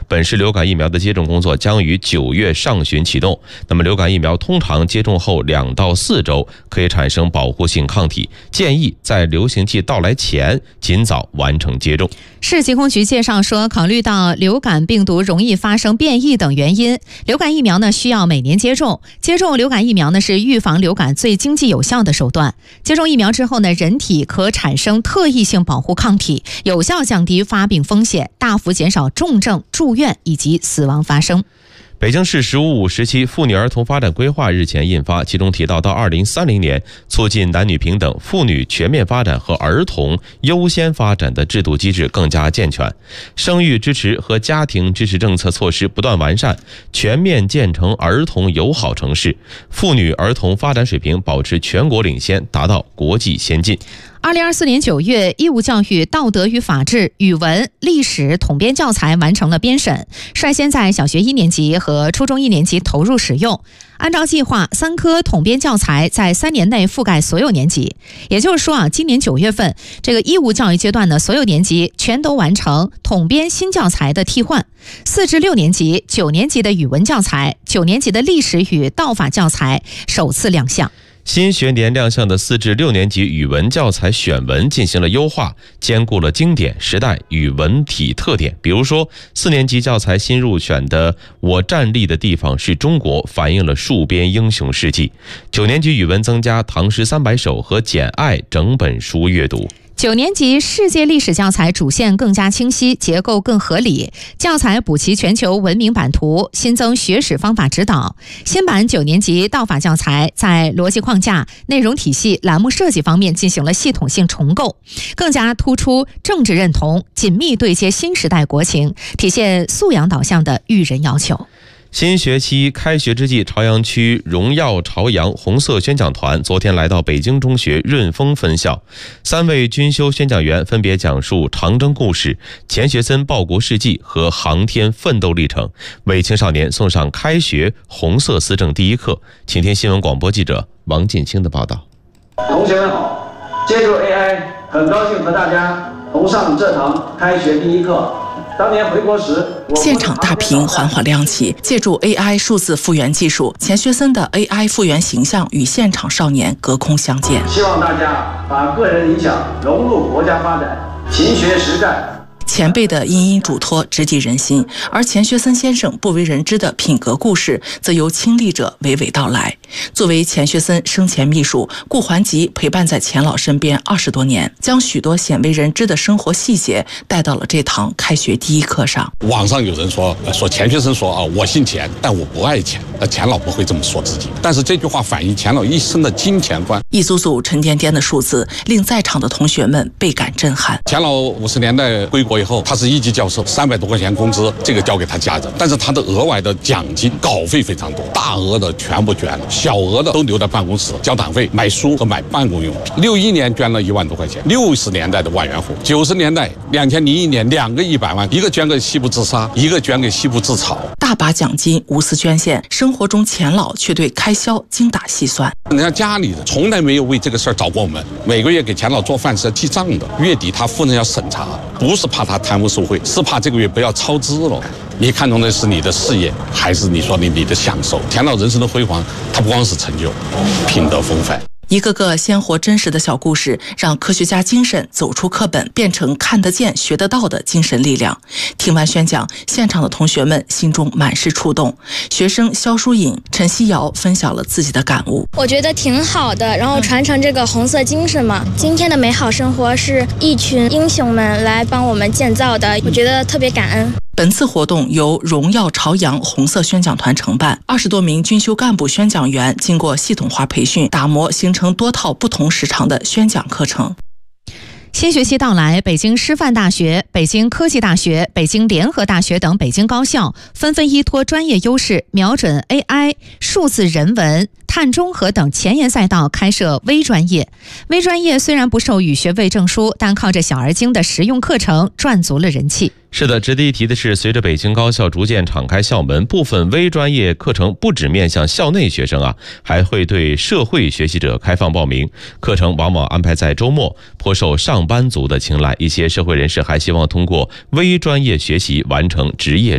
本市流感疫苗的接种工作将于9月上旬启动。那么流感疫苗通常接种后2到4周可以产生保护性抗体，建议在流行季到来前尽早完成接种。 市疾控局介绍说，考虑到流感病毒容易发生变异等原因，流感疫苗呢需要每年接种。接种流感疫苗呢是预防流感最经济有效的手段。接种疫苗之后呢，人体可产生特异性保护抗体，有效降低发病风险，大幅减少重症、住院以及死亡发生。 北京市15时期妇女儿童发展规划日前印发，其中提到2030年促进男女平等、妇女全面发展和儿童优先发展的制度机制更加健全，生育支持和家庭支持政策措施不断完善，全面建成儿童友好城市，妇女儿童发展水平保持全国领先，达到国际先进。 2024年9月，义务教育道德与法治、语文、历史统编教材完成了编审，率先在小学1年级和初中1年级投入使用。按照计划，3科统编教材在3年内覆盖所有年级。也就是说今年9月份，这个义务教育阶段的所有年级全都完成统编新教材的替换。4至6年级、9年级的语文教材、9年级的历史与道法教材首次亮相。 新学年亮相的4至6年级语文教材选文进行了优化，兼顾了经典、时代与文体特点。比如说，4年级教材新入选的《我站立的地方是中国》，反映了戍边英雄事迹。9年级语文增加唐诗300首和简爱整本书阅读。 9年级世界历史教材主线更加清晰，结构更合理，教材补齐全球文明版图，新增学史方法指导。新版9年级道法教材在逻辑框架、内容体系、栏目设计方面进行了系统性重构，更加突出政治认同，紧密对接新时代国情，体现素养导向的育人要求。 新学期开学之际，朝阳区荣耀朝阳红色宣讲团昨天来到北京中学润丰分校，3位军修宣讲员分别讲述长征故事、钱学森报国事迹和航天奋斗历程，为青少年送上开学红色思政第一课。请听新闻广播记者王进清的报道。 同学们好，借助 AI， 很高兴和大家同上这堂开学第一课。当年回国时， 现场大屏缓缓亮起，借助 AI 数字复原技术，钱学森的 AI 复原形象与现场少年隔空相见。 希望大家把个人理想融入国家发展，勤学实干。 前辈的殷殷嘱托直抵人心，而钱学森先生不为人知的品格故事，则由亲历者娓娓道来。作为钱学森生前秘书，顾环吉陪伴在钱老身边20多年，将许多鲜为人知的生活细节带到了这堂开学第一课上。 网上有人说钱学森说我姓钱，但我不爱钱。钱老不会这么说自己，但是这句话反映钱老一生的金钱观。 一组组沉甸甸的数字，令在场的同学们倍感震撼。 钱老50年代归国以后，他是1级教授，300多块钱工资，这个交给他家人，但是他的额外的奖金稿费非常多，大额的全部捐了，小额的都留在办公室交党费、买书和买办公用品。61年捐了1万多块钱，60年代的万元户，90年代2001年2个100万，一个捐给西部自杀，一个捐给西部自嘲。 大把奖金无私捐献，生活中钱老却对开销精打细算。 人家家里人从来没有为这个事儿找过我们，每个月给钱老做饭是要记账的，月底他夫人要审查，不是怕他贪污受贿，是怕这个月不要超支了。你看重的是你的事业，还是你说你的享受？钱老人生的辉煌，他不光是成就，品德风范。 一个个鲜活真实的小故事，让科学家精神走出课本，变成看得见学得到的精神力量。听完宣讲，现场的同学们心中满是触动。学生肖淑颖、陈希瑶分享了自己的感悟。 我觉得挺好的，然后传承这个红色精神嘛。今天的美好生活是一群英雄们来帮我们建造的，我觉得特别感恩。 本次活动由荣耀朝阳红色宣讲团承办，20多名军修干部宣讲员经过系统化培训，打磨形成多套不同时长的宣讲课程。 新学期到来，北京师范大学、北京科技大学、北京联合大学等北京高校纷纷依托专业优势，瞄准 AI、数字人文、碳中和等前沿赛道开设微专业。微专业虽然不授予学位证书，但靠着小而精的实用课程赚足了人气。 是的，值得一提的是，随着北京高校逐渐敞开校门，部分微专业课程不只面向校内学生还会对社会学习者开放报名。课程往往安排在周末，颇受上班族的青睐。一些社会人士还希望通过微专业学习完成职业